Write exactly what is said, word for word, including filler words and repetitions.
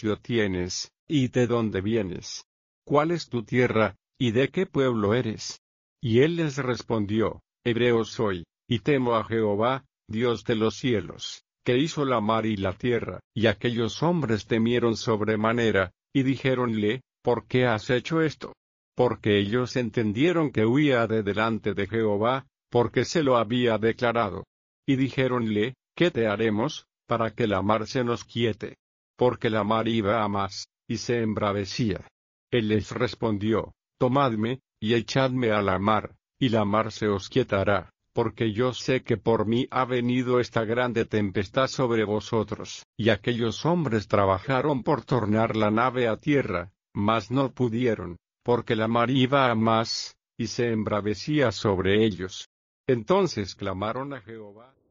oficio tienes, y de dónde vienes? ¿Cuál es tu tierra, y de qué pueblo eres? Y él les respondió, Hebreo soy, y temo a Jehová, Dios de los cielos, que hizo la mar y la tierra. Y aquellos hombres temieron sobremanera, y dijéronle, ¿por qué has hecho esto? Porque ellos entendieron que huía de delante de Jehová, porque se lo había declarado. Y dijéronle, ¿qué te haremos, para que la mar se nos quiete? Porque la mar iba a más, y se embravecía. Él les respondió, tomadme, y echadme a la mar, y la mar se os quietará, porque yo sé que por mí ha venido esta grande tempestad sobre vosotros. Y aquellos hombres trabajaron por tornar la nave a tierra, mas no pudieron, porque la mar iba a más, y se embravecía sobre ellos. Entonces clamaron a Jehová.